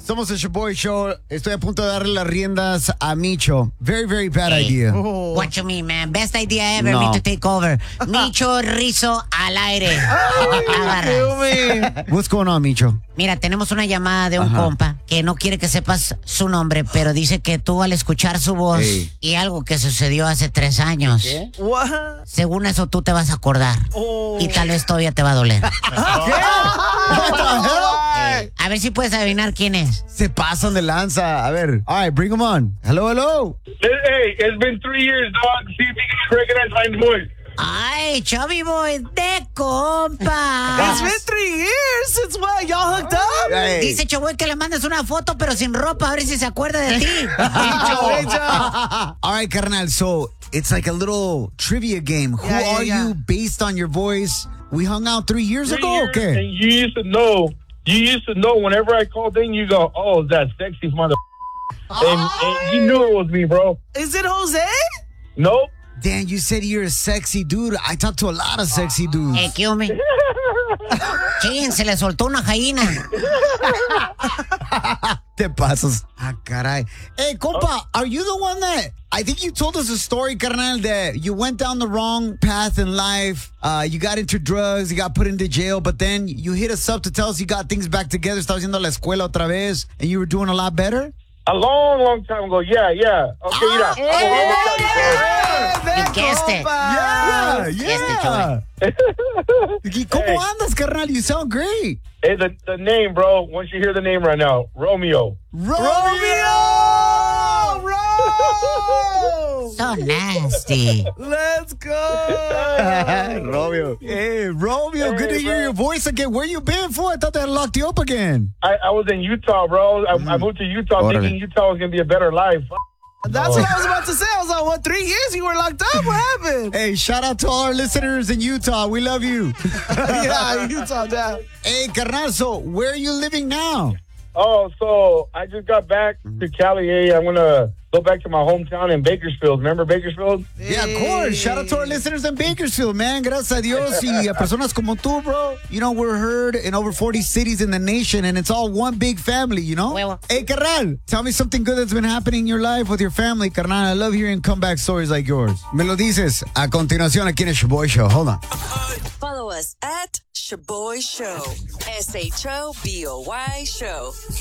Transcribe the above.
Somos el Shaboy Show. Estoy a punto de darle las riendas a Micho. Very, very bad idea. What you mean, man? Best idea ever, No. me to take over. Micho Rizzo al aire. Agarras. What's going on, Micho? Mira, tenemos una llamada de un compa que no quiere que sepas su nombre, pero dice que tú al escuchar su voz y algo que sucedió hace 3 años, What? según eso tú te vas a acordar y tal vez todavía te va a doler. A ver si puedes adivinar quién es. Se pasan de lanza. A ver. All right, bring them on. Hello, hello. Hey, it's been 3 years, dog. See if you can recognize my voice. Ay, Chubby Boy, de compa. It's been 3 years since what? Y'all hooked up? Hey. Dice Choboy que le mandes una foto pero sin ropa, a ver si se acuerda de ti. All right, carnal. So it's like a little trivia game. Who Yeah, are yeah. you based on your voice? We hung out 3 years 3 ago. years, Okay. and you used to know. You used to know whenever I called in, you go, "Oh, that sexy mother." And you knew it was me, bro. Is it Jose? Nope. Dan, you said you're a sexy dude. I talk to a lot of sexy dudes. Kill me. Chin, se le soltó una gallina. Te pasas. Ah, caray. Hey, compa, are you the one that... I think you told us a story, carnal, that you went down the wrong path in life. You got into drugs, you got put into jail, but then you hit us up to tell us you got things back together. Estabas yendo a la escuela otra vez, and you were doing a lot better? A long time ago. Yeah. Okay, mira. I'm gonna tell you, bro. You guessed it. Yeah. ¿Y cómo Hey. andas, carnal? You sound great. Hey, the name, bro. Once you hear the name right now, Romeo. So nasty. Let's go. Romeo. Hey, Romeo, good to hear your voice again. Where you been for? I thought they had locked you up again. I was in Utah, bro. I moved to Utah Órale. thinking Utah was gonna be a better life. That's what I was about to say. I was like, what, 3 years you were locked up? What happened? Hey, shout out to all our listeners in Utah. We love you. Yeah, Utah down. Hey, carnal, so where are you living now? Oh, so I just got back to Cali. Hey, I'm gonna go back to my hometown in Bakersfield. Remember Bakersfield? Yeah, of course. Shout out to our listeners in Bakersfield, man. Gracias a Dios y a personas como tú, bro. You know, we're heard in over 40 cities in the nation, and it's all one big family, you know? Huevo. Hey, carnal, tell me something good that's been happening in your life with your family, carnal. I love hearing comeback stories like yours. Me lo dices a continuación aquí en el Shaboy Show. Hold on. Follow us at Shaboy Show. SHOBOY Show.